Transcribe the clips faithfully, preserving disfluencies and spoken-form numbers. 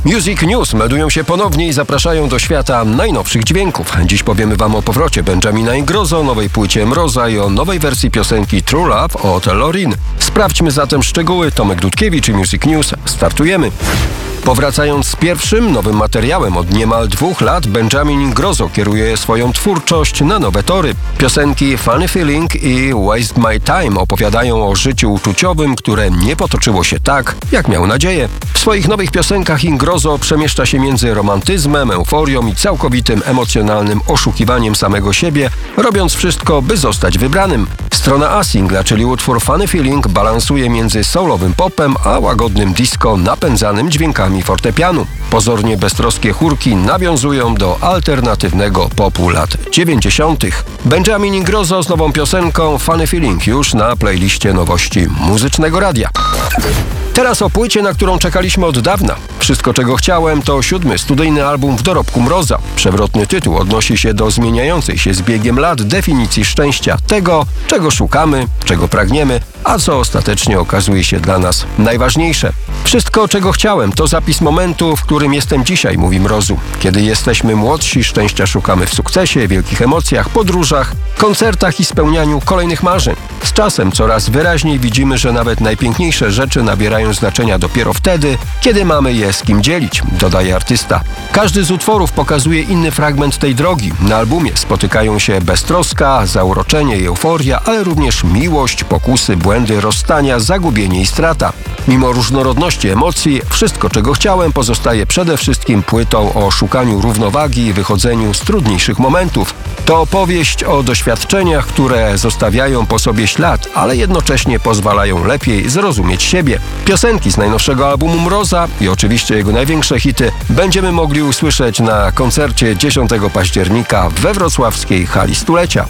Music News meldują się ponownie i zapraszają do świata najnowszych dźwięków. Dziś powiemy wam o powrocie Benjamina Ingrosso, nowej płycie Mroza i o nowej wersji piosenki True Love od Lorin. Sprawdźmy zatem szczegóły. Tomek Dudkiewicz i Music News. Startujemy. Powracając z pierwszym, nowym materiałem od niemal dwóch lat, Benjamin Ingrosso kieruje swoją twórczość na nowe tory. Piosenki Funny Feeling i Waste My Time opowiadają o życiu uczuciowym, które nie potoczyło się tak, jak miał nadzieję. W swoich nowych piosenkach Ingrosso przemieszcza się między romantyzmem, euforią i całkowitym emocjonalnym oszukiwaniem samego siebie, robiąc wszystko, by zostać wybranym. Strona A singla, czyli utwór Funny Feeling, balansuje między soulowym popem a łagodnym disco napędzanym dźwiękami fortepianu. Pozornie beztroskie chórki nawiązują do alternatywnego popu lat dziewięćdziesiątych. Benjamin Ingrosso z nową piosenką Funny Feeling już na playliście nowości Muzycznego Radia. Teraz o płycie, na którą czekaliśmy od dawna. Wszystko, czego chciałem, to siódmy studyjny album w dorobku Mroza. Przewrotny tytuł odnosi się do zmieniającej się z biegiem lat definicji szczęścia, tego, czego szukamy, czego pragniemy, a co ostatecznie okazuje się dla nas najważniejsze. Wszystko, czego chciałem, to zapis momentu, w którym jestem dzisiaj, mówi Mrozu. Kiedy jesteśmy młodsi, szczęścia szukamy w sukcesie, wielkich emocjach, podróżach, koncertach i spełnianiu kolejnych marzeń. Z czasem coraz wyraźniej widzimy, że nawet najpiękniejsze rzeczy nabierają znaczenia dopiero wtedy, kiedy mamy je z kim dzielić, dodaje artysta. Każdy z utworów pokazuje inny fragment tej drogi. Na albumie spotykają się beztroska, zauroczenie i euforia, ale również miłość, pokusy, błędy, rozstania, zagubienie i strata. Mimo różnorodności emocji, wszystko, czego chciałem, pozostaje przede wszystkim płytą o szukaniu równowagi i wychodzeniu z trudniejszych momentów. To opowieść o doświadczeniach, które zostawiają po sobie ślad, ale jednocześnie pozwalają lepiej zrozumieć siebie. Piosenki z najnowszego albumu Mroza i oczywiście jego największe hity będziemy mogli usłyszeć na koncercie dziesiątego października we wrocławskiej Hali Stulecia.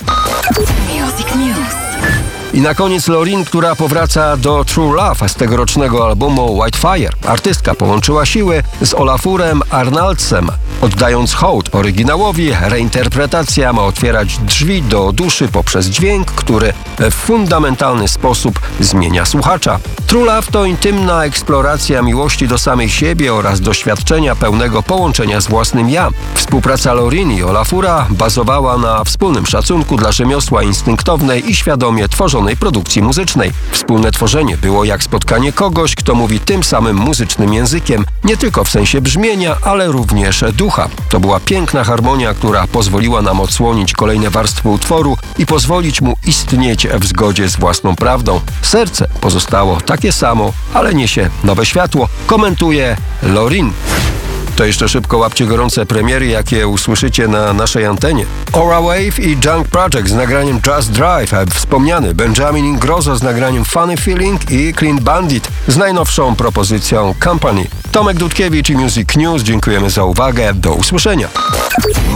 Music News. I na koniec Lorin, która powraca do True Love z tegorocznego albumu White Fire. Artystka połączyła siły z Olafurem Arnaldsem. Oddając hołd oryginałowi, reinterpretacja ma otwierać drzwi do duszy poprzez dźwięk, który w fundamentalny sposób zmienia słuchacza. True Love to intymna eksploracja miłości do samej siebie oraz doświadczenia pełnego połączenia z własnym ja. Współpraca Lorin i Olafura bazowała na wspólnym szacunku dla rzemiosła instynktownej i świadomie tworzonej produkcji muzycznej. Wspólne tworzenie było jak spotkanie kogoś, kto mówi tym samym muzycznym językiem, nie tylko w sensie brzmienia, ale również ducha. To była piękna harmonia, która pozwoliła nam odsłonić kolejne warstwy utworu i pozwolić mu istnieć w zgodzie z własną prawdą. Serce pozostało takie samo, ale niesie nowe światło, komentuje Lorin. To jeszcze szybko łapcie gorące premiery, jakie usłyszycie na naszej antenie. Aura Wave i Junk Project z nagraniem Just Drive, wspomniany Benjamin Ingrosso z nagraniem Funny Feeling i Clean Bandit z najnowszą propozycją Company. Tomek Dudkiewicz i Music News, dziękujemy za uwagę, do usłyszenia.